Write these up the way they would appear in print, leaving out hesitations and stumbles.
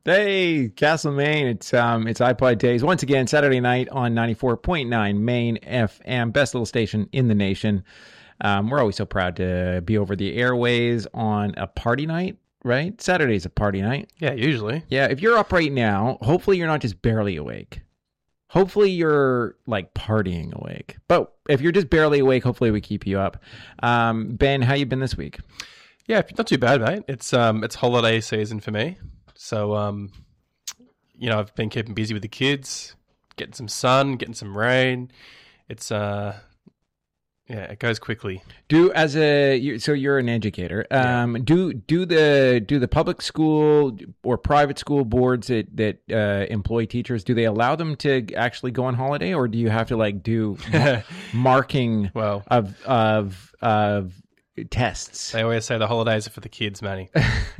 Hey, Castle Maine. It's iPod Days once again Saturday night on 94.9 Maine FM, best little station in the nation. We're always so proud to be over the airways on a party night, right? Saturday's a party night. Yeah, usually. Yeah, if you're up right now, hopefully you're not just barely awake. Hopefully you're like partying awake. But if you're just barely awake, hopefully we keep you up. Ben, how you been this week? Yeah, not too bad, mate. It's holiday season for me. So, I've been keeping busy with the kids, getting some sun, getting some rain. It's, it goes quickly. So you're an educator. Do the public school or private school boards that employ teachers, do they allow them to actually go on holiday, or do you have to like do marking of tests? They always say the holidays are for the kids, Manny.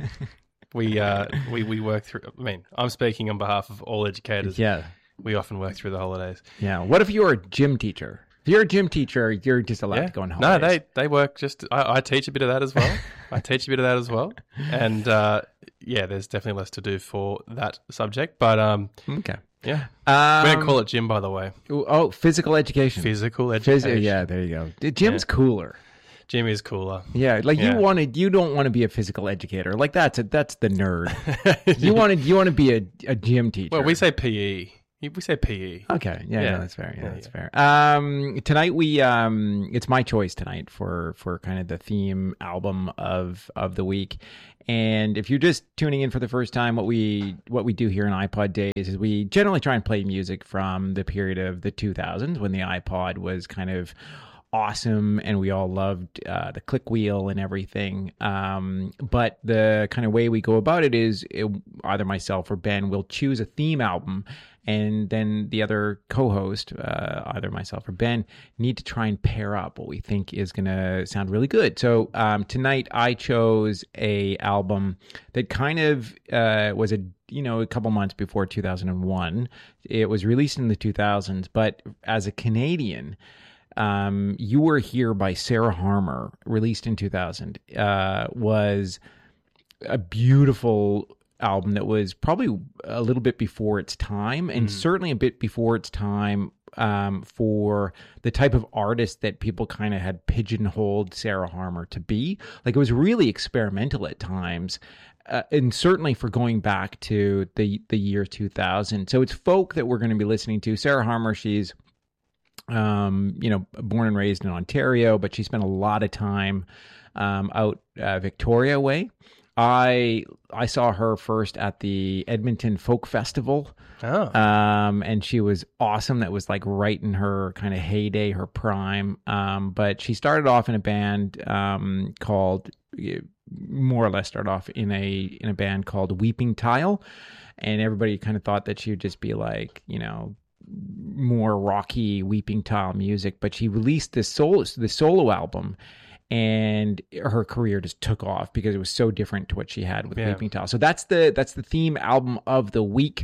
We work through. I mean, I'm speaking on behalf of all educators. Yeah, we often work through the holidays. Yeah. What if you're a gym teacher? If you're a gym teacher, you're just allowed to go on holidays. No, they work just. I teach a bit of that as well. And there's definitely less to do for that subject. But okay. Yeah. We don't call it gym, by the way. Oh, physical education. Physical education. Yeah, there you go. The gym's cooler. Gym is cooler. Yeah, like you don't want to be a physical educator. Like that's the nerd. You want to be a gym teacher. Well, we say PE. We say PE. Okay. Yeah, no, that's fair. Yeah, that's fair. Tonight it's my choice tonight for kind of the theme album of the week. And if you're just tuning in for the first time, what we do here in iPod Days is we generally try and play music from the period of the 2000s when the iPod was kind of awesome and we all loved the click wheel and everything. But the kind of way we go about it is either myself or Ben will choose a theme album, and then the other co-host, either myself or Ben, need to try and pair up what we think is going to sound really good. So tonight I chose a album that kind of was a couple months before 2001. It was released in the 2000s, but as a Canadian, You Were Here by Sarah Harmer, released in 2000, was a beautiful album that was probably a little bit before its time, and certainly a bit before its time for the type of artist that people kind of had pigeonholed Sarah Harmer to be. Like, it was really experimental at times, and certainly for going back to the year 2000. So it's folk that we're going to be listening to. Sarah Harmer, she's born and raised in Ontario, but she spent a lot of time out Victoria way. I saw her first at the Edmonton Folk Festival. Oh. And she was awesome. That was like right in her kind of heyday, her prime. But she started off in a band called, more or less started off in a band called Weeping Tile. And everybody kind of thought that she would just be like, more rocky Weeping Tile music. But she released this solo album, and her career just took off because it was so different to what she had with Weeping Tile. So that's the theme album of the week.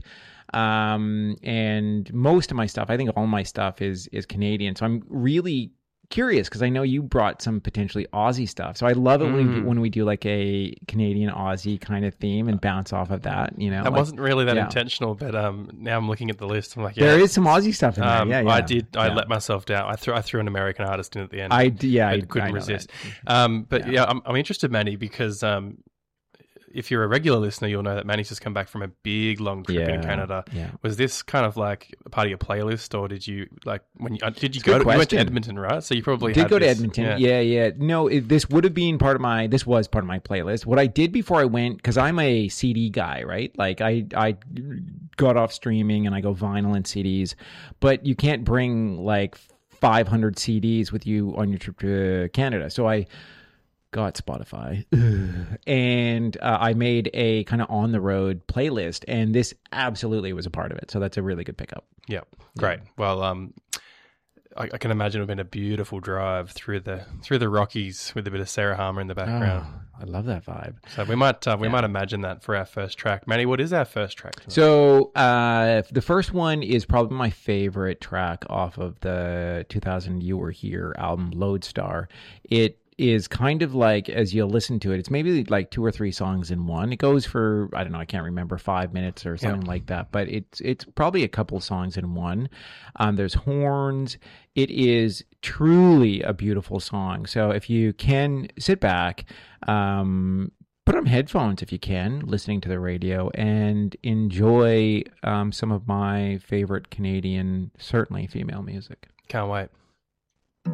And most of my stuff, I think all my stuff is Canadian. So I'm really curious because I know you brought some potentially Aussie stuff. So I love it when we do like a Canadian Aussie kind of theme and bounce off of that. That wasn't really that intentional, but now I'm looking at the list. I'm like, there is some Aussie stuff in there. I let myself down. I threw an American artist in at the end. I couldn't resist. I'm interested, Manny, because if you're a regular listener, you'll know that Manny's just come back from a big, long trip in Canada. Yeah. Was this kind of like a part of your playlist, or did you like when you you went to Edmonton, right? So you probably did go to Edmonton. Yeah. No, this would have been part of my playlist. What I did before I went, because I'm a CD guy, right? Like I got off streaming and I go vinyl and CDs, but you can't bring like 500 CDs with you on your trip to Canada. So I got Spotify and I made a kind of on the road playlist, and this absolutely was a part of it. So that's a really good pickup. Yeah, great. Well, I can imagine it would have been a beautiful drive through the Rockies with a bit of Sarah Harmer in the background. Oh, I love that vibe. So we might imagine that for our first track. Manny, what is our first track tonight? So the first one is probably my favorite track off of the 2000 You Were Here album, Lodestar. It is kind of like, as you listen to it, it's maybe like 2 or 3 songs in one. It goes for, I don't know, I can't remember, 5 minutes or something like that, but it's probably a couple songs in one. There's horns. It is truly a beautiful song. So if you can sit back, put on headphones if you can, listening to the radio, and enjoy some of my favorite Canadian, certainly female music. Can't wait.